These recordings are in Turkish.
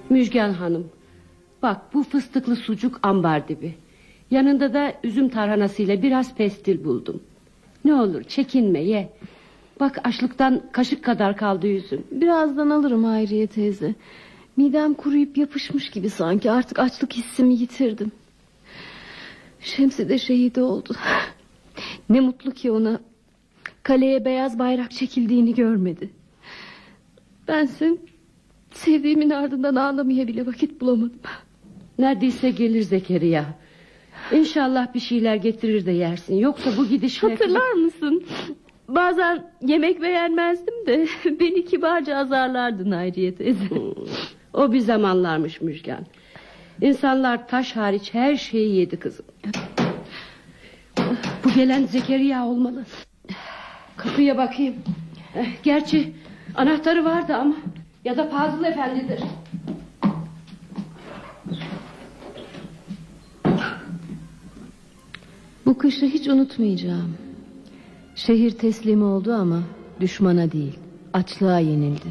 Müjgan Hanım, bak bu fıstıklı sucuk ambar dibi. Yanında da üzüm tarhanasıyla biraz pestil buldum. Ne olur çekinme, ye. Bak açlıktan kaşık kadar kaldı yüzün. Birazdan alırım Hayriye teyze. Midem kuruyup yapışmış gibi sanki, artık açlık hissimi yitirdim. Şemsi de şehit oldu. Ne mutlu ki ona. Kaleye beyaz bayrak çekildiğini görmedi. Bense sevdiğimin ardından ağlamaya bile vakit bulamadım. Neredeyse gelir Zekeriya. İnşallah bir şeyler getirir de yersin. Yoksa bu gidişle... Hatırlar mısın? Bazen yemek beğenmezdim de beni kibarca azarlardın Hayriye teyze. O bir zamanlarmış Müjgan. İnsanlar taş hariç her şeyi yedi kızım. Bu gelen Zekeriya olmalı. Kapıya bakayım. Gerçi anahtarı vardı ama. Ya da Fazıl Efendi'dir. Bu kışı hiç unutmayacağım. Şehir teslim oldu ama düşmana değil, açlığa yenildi.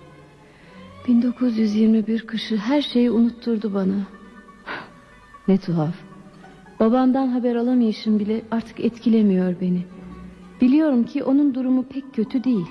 1921 kışı her şeyi unutturdu bana. Ne tuhaf. Babamdan haber alamayışım bile artık etkilemiyor beni. Biliyorum ki onun durumu pek kötü değil.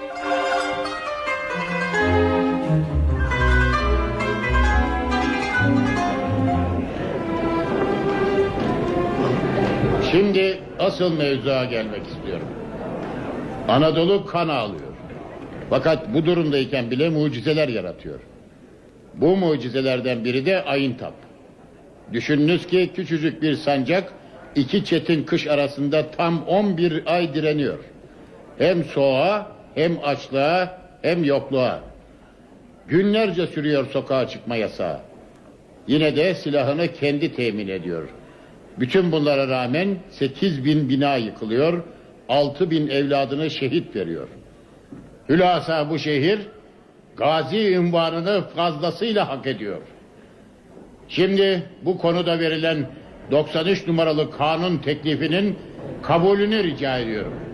Şimdi asıl mevzuya gelmek istiyorum. Anadolu kan ağlıyor. Fakat bu durumdayken bile mucizeler yaratıyor. Bu mucizelerden biri de Ayıntap. Düşününüz ki küçücük bir sancak iki çetin kış arasında tam 11 ay direniyor. Hem soğuğa, hem açlığa, hem yokluğa. Günlerce sürüyor sokağa çıkma yasağı. Yine de silahını kendi temin ediyor. Bütün bunlara rağmen 8.000 bina yıkılıyor, 6.000 evladını şehit veriyor. Hülasa bu şehir gazi unvanını fazlasıyla hak ediyor. Şimdi bu konuda verilen 93 numaralı kanun teklifinin kabulünü rica ediyorum.